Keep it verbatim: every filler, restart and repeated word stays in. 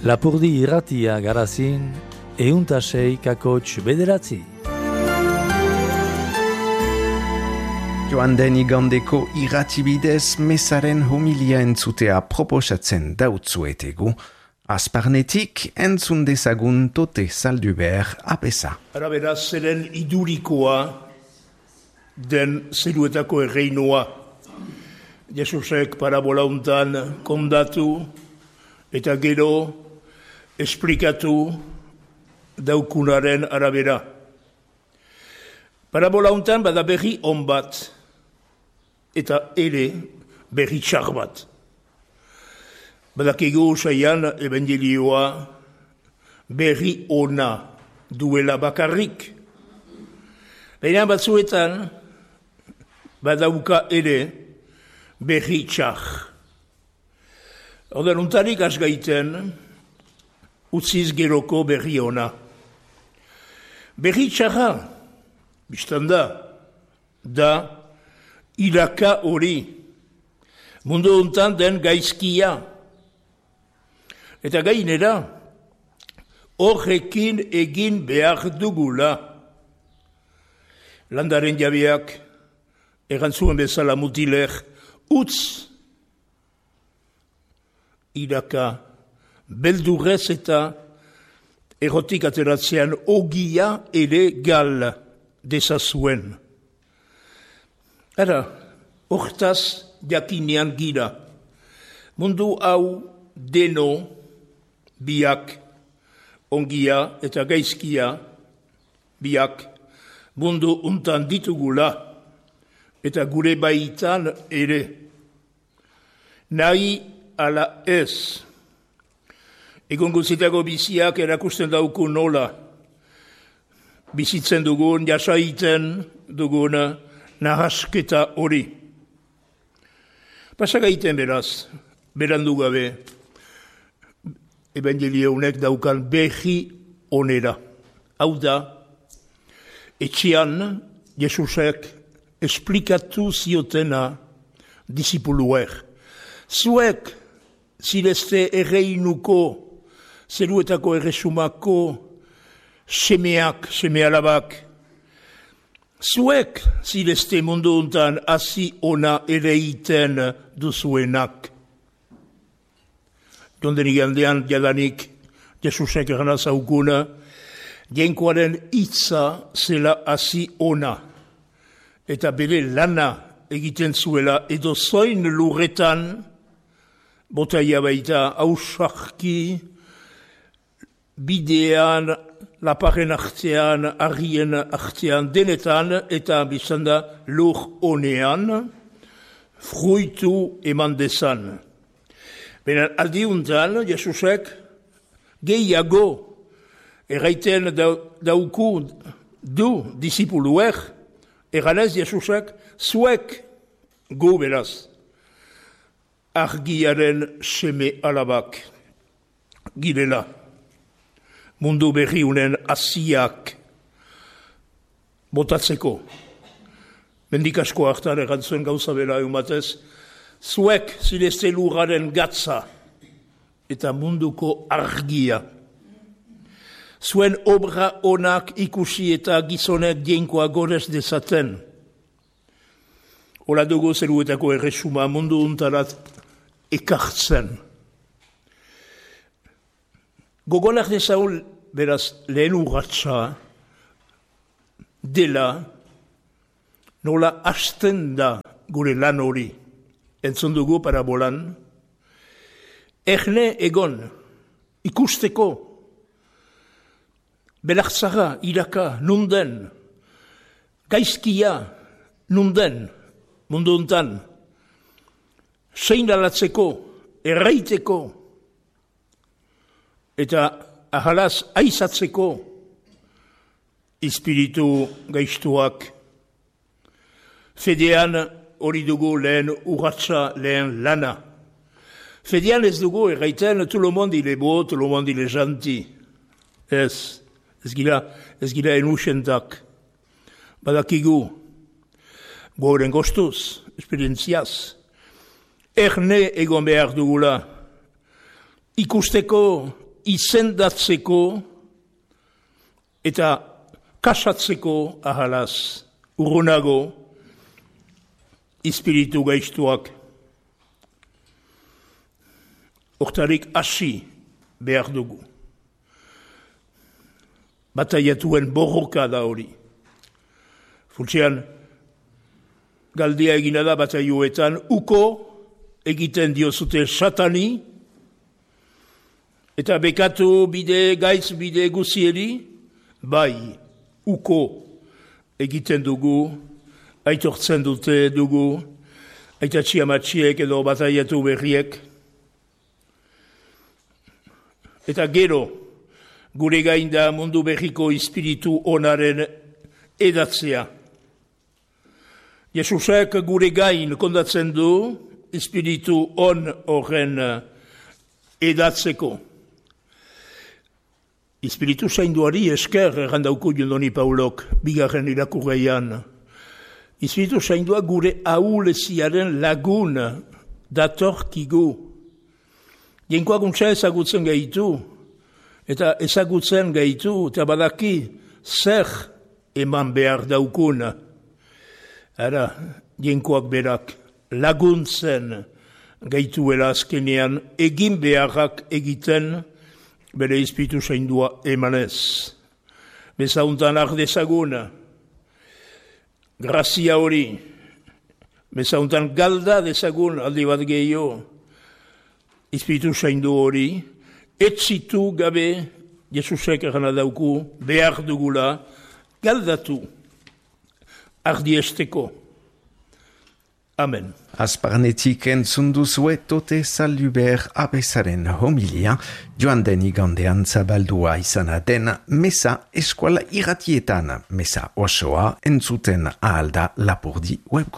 Lapurdi irratia garazin, euntasei kakotx bederatzi. Joan den igandeko irratibidez mesaren homilia entzutea proposatzen dautzuetegu, Azparnetik entzun dezagun tote Zalduber apesa. Ara beraz, zeren idurikoa den zeruetako erreinoa. Jesusek parabola untan kondatu eta gero esplikatu daukunaren arabera. Parabola untan bada berri on bat eta ere berri txar bat. Badakigu saian evangelioa berri ona duela bakarrik. Baina batzuetan badauka ere berri txar. Oden untarik asgaiten utziz geroko berri ona. Berri txarra, biztanda, da iraka hori, mundu untan den gaizkia. Eta gainera, horrekin egin behar dugula. Landaren jabeak, erantzuen bezala mutiler, utz, iraka, beldurrez eta erotik ateratzean ogia ere gal dezazuen. Ara, hortaz jakinean gira. Mundu hau deno, biak, ongia eta gaizkia, biak, mundu untan ditugula, eta gure baitan ere. Nahi ala ez. Egon guztietako biziak erakusten dauku nola. Bizitzen dugun, jasaiten dugun nahasketa hori. Pasagaiten beraz, berandu gabe, evangelio honek daukan berri onera. Hau da, etxean Jesusek esplikatu ziotena disipuluer. Zuek zilezte erreinuko, zeruetako erresumako semeak, semealabak. Zuek zilezte mundu untan hasi ona ereiten duzuenak. Jonden igandean jadanik Jesusek erana zaukuna, jenkoaren hitza zela hasi ona. Eta bere lana egiten zuela edo zoin lurretan, botaia baita ausarki, bidean, laparen artean, argien artean, denetan, eta bizanda lur honean, fruitu eman dezan. Benen aldiuntan, Jesusek gehiago erraiten dauku du disipuluek, erranez Jesusek zuek go beraz. Argiaren seme alabak girela. Mundu berriunen asiak botatzeko. Mendikasko hartan errantzuen gauza bera eumatez, zuek zilezte lurraren gatza eta munduko argia. Zuen obra onak ikusi eta gizonek dienkoa gorez dezaten. Ola dugu zeruetako erresuma mundu untarat ekartzen. Gogonak dezaul, beraz, lehen urratza dela nola hasten da gure lan hori. Entzun dugu parabolan, erne egon, ikusteko, belartzara, iraka, nunden, gaizkia, nunden, mundu untan, seinalatzeko, erraiteko, eta ahalaz aizatzeko, espiritu gaiztuak, fedean hori dugu lehen urratza, lehen lana. Fedean ez dugu erraiten, tout le monde il est beau, tout le monde il est gentil. Ez, ez gira, ez gira enusentak. Badakigu, goren gostuz, esperientziaz, erne egon behar dugula, ikusteko izendatzeko eta kasatzeko ahalaz urrunago espiritu gaiztuak. Hortarik hasi behar dugu. Bataiatuen borroka da hori. Funtsean, galdia egina da bataioetan, uko egiten diozute satani, eta bekatu bide, gaitz bide guzieri, bai, uko egiten dugu, aitortzen dute dugu, aitatxiamatxiek edo bataiatu berriek, eta gero, gure gain da mundu berriko espiritu onaren edatzea. Jesusek gure gain kondatzen du espiritu on horren edatzeko. Espiritu zainduari esker errandauko jondoni Paulok bigarren irakurreian. Espiritu zaindua gure ahuleziaren lagun datorkigu. Jainkoak untsa ezagutzen gaitu, eta ezagutzen gaitu, eta badaki zer eman behar daukun. Ara, jainkoak berak laguntzen gaituela azkenean egin beharrak egiten bere espiritu zaindua emanez. Bezauntan ardezagun, grazia hori, bezauntan galda dezagun aldi bat gehiago, espiritu zaindu hori, etzitu gabe, Jesusek erana dauku, behar dugula, galdatu, ardiesteko. Amen. Azparnetik entzun duzue Tote Saluber abezaren homilia, joan den igandean zabaldua izana den mesa eskuala irratietan, mesa osoa entzuten ahalda Lapurdi web.